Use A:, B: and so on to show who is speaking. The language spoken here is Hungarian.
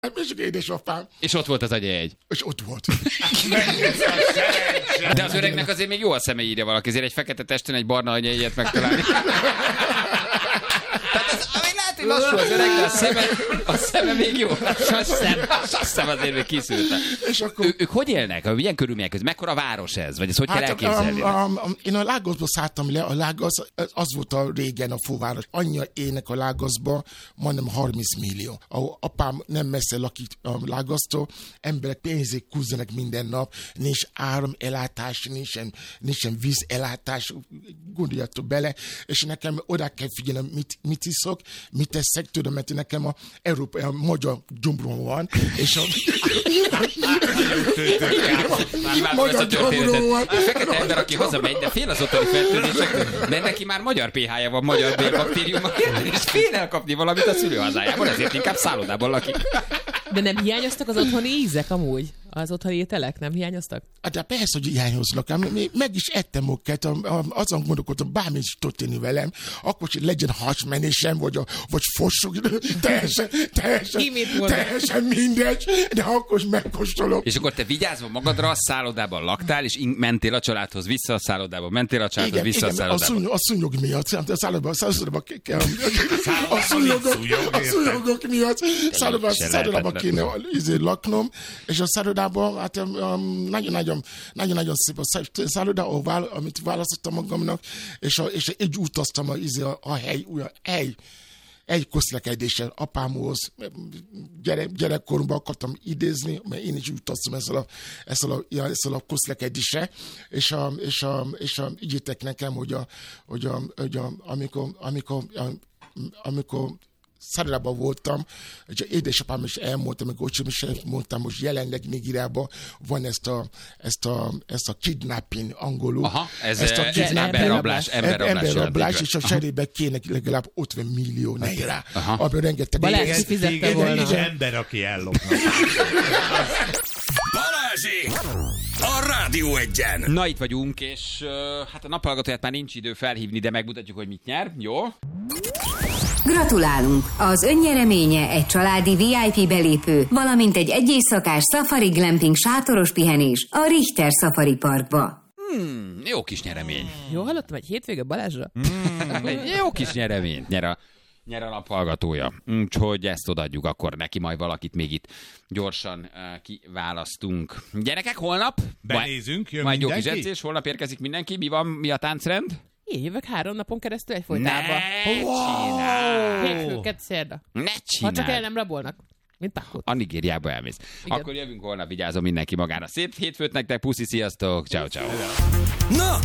A: És édesapám.
B: És ott volt az agyajegy.
A: És ott volt.
B: De az öregnek azért még jó a szeme, írja valaki. Azért egy fekete testön egy barna agyajegyet megtalálni. Tehát az, lehet, hogy lassú az öreg, de a szeme még jó. A szem azért még kiszűrte.
A: És akkor...
B: Ők hogy élnek? Milyen körülmények között? Mekkora város ez? Vagy ezt hogy kell elképzelni?
A: Én a Lágoszba szálltam le. A Lágosz, az volt a régen a főváros. Annyian élnek a Lágoszba, majdnem 30 millió. A apám nem messze lakik a Lágosztól. Emberek pénzét kúzzanak minden nap. Nincs áramellátás, nincsen vízellátás. Gondoljatok bele. És nekem oda kell figyelni, mit iszok, mit teszek, tudom, mert nekem a magyar gyomrom van, és a magyar gyomrom van.
B: A fekete ember, aki hazamegy, de fél az otthoni fertőzésektől, mert neki már magyar pH-ja van, magyar bélbaktériuma, és fél elkapni valamit a szülőhazájában, ezért inkább szállodában lakik.
C: De nem hiányoztak az otthoni ízek amúgy? Az otthoni ételek nem hiányoztak?
A: De persze, hogy hiányoznak. Meg is ettem őket, azon gondolkodtam, bármi is történni velem, akkor hogy legyen hasmenésem, vagy fossuk, teljesen mindegy, de akkor is megkóstolok.
B: És akkor te vigyázva magadra, a szállodában laktál, és mentél a családhoz vissza a szállodában, mentél a családhoz vissza a szállodában.
A: A szúnyog miatt, a szállodában szállodában kéne laknom, és a szállodában, hát nagyon-nagyon szép a szálloda, amit választottam magamnak, és így utaztam a hely közlekedéssel apámhoz, gyerekkoromban akartam idézni, mert én is utaztam ezzel a közlekedéssel, és ígyétek nekem, hogy amikor szállodában voltam, és édesapám is elmondta, meg öcsém is mondtam, hogy jelenleg még irában van ezt a kidnapping angolul.
B: Aha, ez
A: ezt a emberrablás, és a cserébe kéne legalább 50 millió nejrá. Abban rengeteg...
C: Balázs kifizette volna.
D: Egy ember, aki ellopna.
E: Balázsék! A Rádió Egyen!
B: Na, itt vagyunk, és hát a naphallgatóját már nincs idő felhívni, de megmutatjuk, hogy mit nyer. Jó?
F: Gratulálunk! Az önnyereménye egy családi VIP belépő, valamint egy éjszakás safari glamping sátoros pihenés a Richter Safari Parkba.
B: Jó kis nyeremény.
C: Jó, hallottam egy hétvége Balázsra?
B: Jó kis nyeremény. Nyer a naphallgatója. Úgyhogy ezt odaadjuk akkor neki, majd valakit még itt gyorsan kiválasztunk. Gyerekek, holnap?
D: Benézünk, jön
B: majd
D: mindenki?
B: jó kis edzés, holnap érkezik mindenki. Mi a táncrend?
C: Én jövök 3 napon keresztül egyfolytában.
B: Ne csinálj!
C: Hétfőket szerda.
B: Ne
C: Ha
B: csinálj!
C: csak el nem rabolnak. Mint Pakot.
B: A Nigériába elmész.
C: Igen.
B: Akkor jövünk holnap, vigyázom mindenki magára. Szép hétfőt nektek, puszi, sziasztok, ciao.
E: Na,